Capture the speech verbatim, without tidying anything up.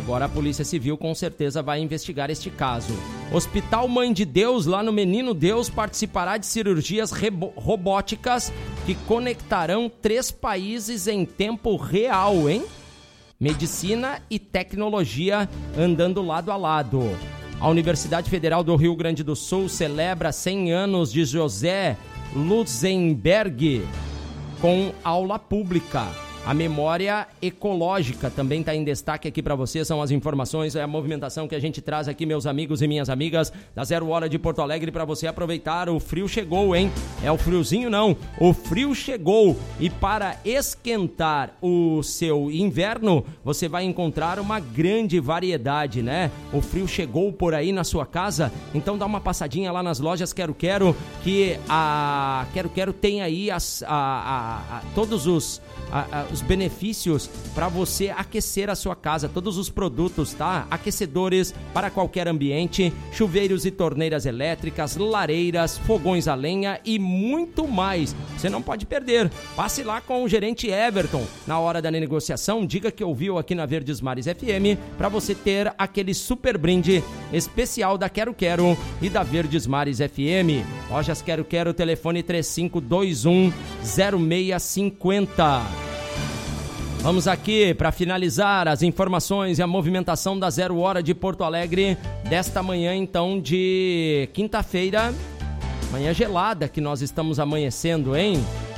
Agora a Polícia Civil com certeza vai investigar este caso. Hospital Mãe de Deus, lá no Menino Deus, participará de cirurgias rebo- robóticas que conectarão três países em tempo real, hein? Medicina e tecnologia andando lado a lado. A Universidade Federal do Rio Grande do Sul celebra cem anos de José Luxemburg com aula pública. A memória ecológica também está em destaque aqui para você, são as informações, é a movimentação que a gente traz aqui, meus amigos e minhas amigas, da Zero Hora de Porto Alegre, para você aproveitar. O frio chegou, hein? É o friozinho não, o frio chegou, e para esquentar o seu inverno, você vai encontrar uma grande variedade, né? O frio chegou por aí na sua casa, então dá uma passadinha lá nas lojas Quero Quero, que a Quero Quero tem aí as, a, a, a, todos os... A, a, os benefícios para você aquecer a sua casa, todos os produtos, tá? Aquecedores para qualquer ambiente, chuveiros e torneiras elétricas, lareiras, fogões a lenha e muito mais. Você não pode perder. Passe lá com o gerente Everton. Na hora da negociação, diga que ouviu aqui na Verdes Mares F M para você ter aquele super brinde especial da Quero Quero e da Verdes Mares F M. Lojas Quero Quero, telefone três cinco dois um zero seis cinco zero. Vamos aqui para finalizar as informações e a movimentação da Zero Hora de Porto Alegre desta manhã, então, de quinta-feira. Manhã gelada que nós estamos amanhecendo, hein?